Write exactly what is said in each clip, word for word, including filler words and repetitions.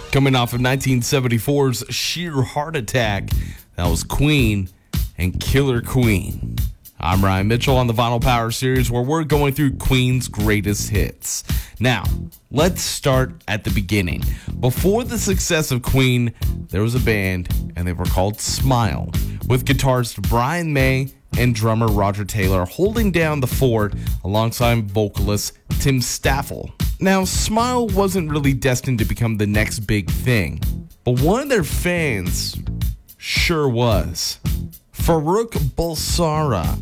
Coming off of nineteen seventy-four's Sheer Heart Attack, that was Queen and Killer Queen. I'm Ryan Mitchell on the Vinyl Power series, where we're going through Queen's greatest hits. Now, let's start at the beginning. Before the success of Queen, there was a band, and they were called Smile, with guitarist Brian May and drummer Roger Taylor holding down the fort alongside vocalist Tim Staffel. Now, Smile wasn't really destined to become the next big thing, but one of their fans sure was. Farrokh Bulsara,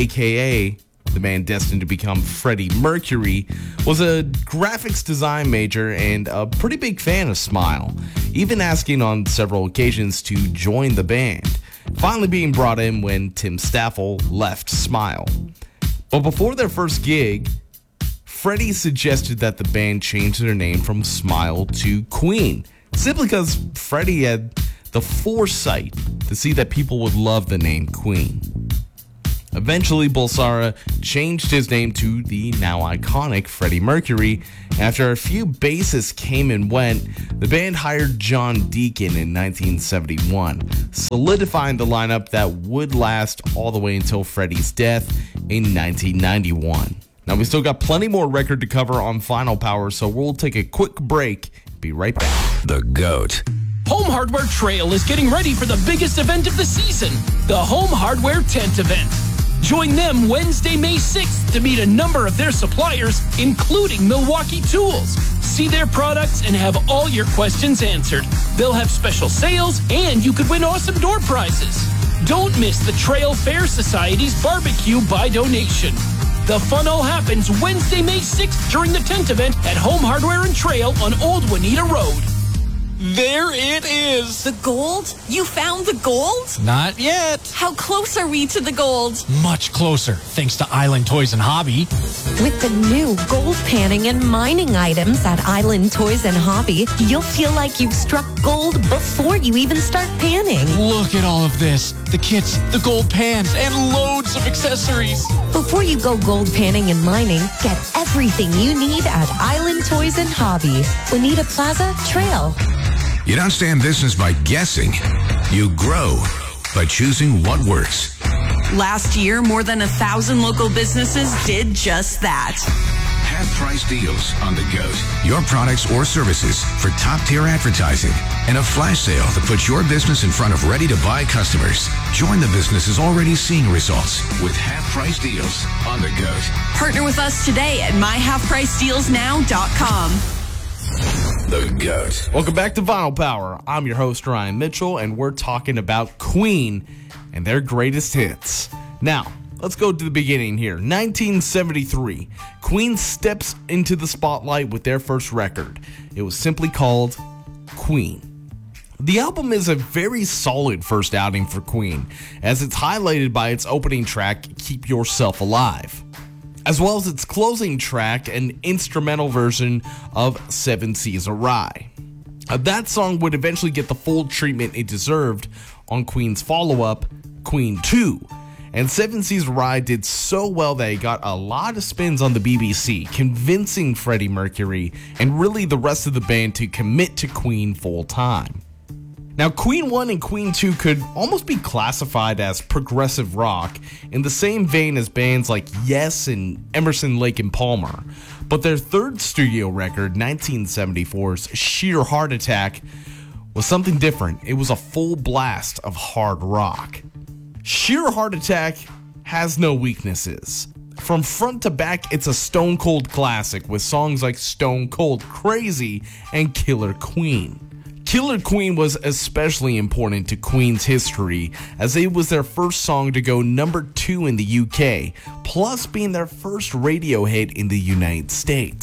aka the man destined to become Freddie Mercury, was a graphics design major and a pretty big fan of Smile, even asking on several occasions to join the band, finally being brought in when Tim Staffel left Smile. But before their first gig, Freddie suggested that the band change their name from Smile to Queen, simply because Freddie had the foresight to see that people would love the name Queen. Eventually, Bulsara changed his name to the now iconic Freddie Mercury. After a few bassists came and went, the band hired John Deacon in nineteen seventy-one, solidifying the lineup that would last all the way until Freddie's death in nineteen ninety-one. Now, we still got plenty more record to cover on Vinyl Power, so we'll take a quick break. Be right back. The GOAT. Home Hardware Trail is getting ready for the biggest event of the season, the Home Hardware Tent Event. Join them Wednesday, May sixth to meet a number of their suppliers, including Milwaukee Tools. See their products and have all your questions answered. They'll have special sales, and you could win awesome door prizes. Don't miss the Trail Fair Society's barbecue by donation. The fun all happens Wednesday, May sixth during the tent event at Home Hardware and Trail on Old Juanita Road. There it is. The gold? You found the gold? Not yet. How close are we to the gold? Much closer, thanks to Island Toys and Hobby. With the new gold panning and mining items at Island Toys and Hobby, you'll feel like you've struck gold before you even start panning. Look at all of this. The kits, the gold pans, and loads of accessories. Before you go gold panning and mining, get everything you need at Island Toys and Hobby. Juanita Plaza, Trail. You don't stay in business by guessing. You grow by choosing what works. Last year, more than a thousand local businesses did just that. Half-price deals on the GOAT. Your products or services for top-tier advertising. And a flash sale that puts your business in front of ready-to-buy customers. Join the businesses already seeing results with half-price deals on the GOAT. Partner with us today at my half price deals now dot com. The GOAT. Welcome back to Vinyl Power. I'm your host, Ryan Mitchell, and we're talking about Queen and their greatest hits. Now, let's go to the beginning here. nineteen seventy-three, Queen steps into the spotlight with their first record. It was simply called Queen. The album is a very solid first outing for Queen, as it's highlighted by its opening track, Keep Yourself Alive, as well as its closing track, an instrumental version of Seven Seas of Rhye. Uh, that song would eventually get the full treatment it deserved on Queen's follow-up, Queen two. And Seven Seas of Rhye did so well that it got a lot of spins on the B B C, convincing Freddie Mercury and really the rest of the band to commit to Queen full-time. Now, Queen one and Queen two could almost be classified as progressive rock in the same vein as bands like Yes and Emerson, Lake and Palmer. But their third studio record, nineteen seventy-four's Sheer Heart Attack, was something different. It was a full blast of hard rock. Sheer Heart Attack has no weaknesses. From front to back, it's a stone cold classic with songs like Stone Cold Crazy and Killer Queen. Killer Queen was especially important to Queen's history, as it was their first song to go number two in the U K, plus being their first radio hit in the United States.